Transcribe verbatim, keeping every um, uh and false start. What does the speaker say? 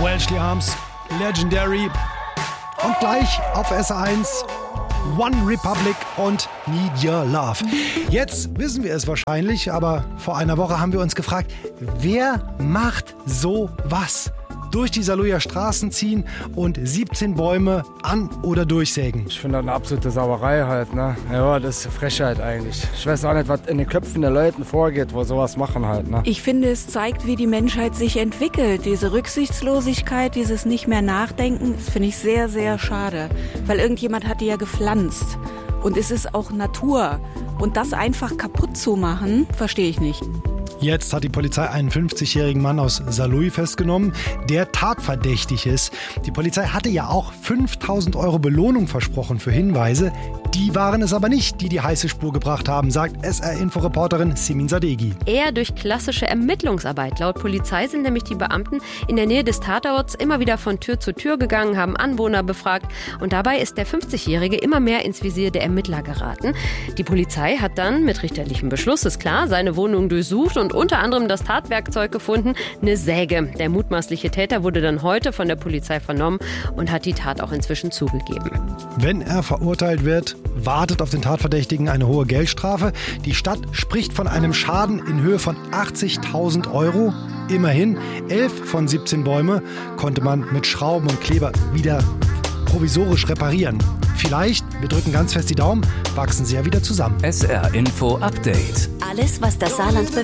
Welshly Arms, Legendary. Und gleich auf S eins One Republic und Need Your Love. Jetzt wissen wir es wahrscheinlich, aber vor einer Woche haben wir uns gefragt, wer macht so was? Durch die Saarlouier Straßen ziehen und siebzehn Bäume an- oder durchsägen. Ich finde das eine absolute Sauerei halt, ne? Ja, das ist Frechheit eigentlich. Ich weiß auch nicht, was in den Köpfen der Leuten vorgeht, wo sowas machen halt, ne? Ich finde, es zeigt, wie die Menschheit sich entwickelt. Diese Rücksichtslosigkeit, dieses nicht mehr Nachdenken, das finde ich sehr, sehr schade. Weil irgendjemand hat die ja gepflanzt. Und es ist auch Natur. Und das einfach kaputt zu machen, verstehe ich nicht. Jetzt hat die Polizei einen fünfzigjährigen Mann aus Saarlouis festgenommen, der tatverdächtig ist. Die Polizei hatte ja auch fünftausend Euro Belohnung versprochen für Hinweise. Die waren es aber nicht, die die heiße Spur gebracht haben, sagt S R-Info-Reporterin Simin Sadeghi. Eher durch klassische Ermittlungsarbeit. Laut Polizei sind nämlich die Beamten in der Nähe des Tatorts immer wieder von Tür zu Tür gegangen, haben Anwohner befragt. Und dabei ist der fünfzigjährige immer mehr ins Visier der Ermittler geraten. Die Polizei hat dann mit richterlichem Beschluss, ist klar, seine Wohnung durchsucht und unter anderem das Tatwerkzeug gefunden, eine Säge. Der mutmaßliche Täter wurde dann heute von der Polizei vernommen und hat die Tat auch inzwischen zugegeben. Wenn er verurteilt wird, wartet auf den Tatverdächtigen eine hohe Geldstrafe. Die Stadt spricht von einem Schaden in Höhe von achtzigtausend Euro. Immerhin, elf von siebzehn Bäume konnte man mit Schrauben und Kleber wieder provisorisch reparieren. Vielleicht, wir drücken ganz fest die Daumen, wachsen sie ja wieder zusammen. S R Info Update. Alles, was das Saarland bewegt.